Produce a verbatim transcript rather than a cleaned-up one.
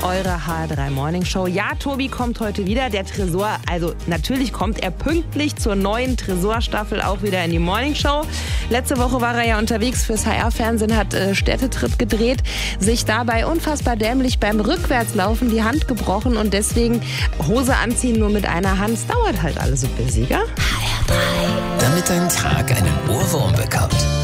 eure H R drei Morning Show. Ja, Tobi kommt heute wieder. Der Tresor, also natürlich kommt er pünktlich zur neuen Tresor-Staffel auch wieder in die Morning Show. Letzte Woche war er ja unterwegs fürs H R-Fernsehen, hat äh, Städtetrip gedreht, sich dabei unfassbar dämlich beim Rückwärtslaufen die Hand gebrochen und deswegen Hose anziehen nur mit einer Hand. Es dauert halt alles so busy, gell? H R drei. Damit dein Tag einen Ohrwurm bekommt.